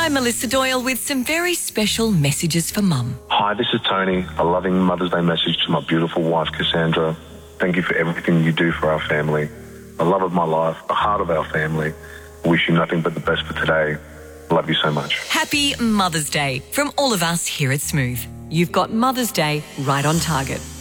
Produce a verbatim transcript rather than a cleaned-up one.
I'm Melissa Doyle with some very special messages for Mum. Hi, this is Tony. A loving Mother's Day message to my beautiful wife, Cassandra. Thank you for everything you do for our family. The love of my life, the heart of our family. I wish you nothing but the best for today. I love you so much. Happy Mother's Day from all of us here at Smooth. You've got Mother's Day right on target.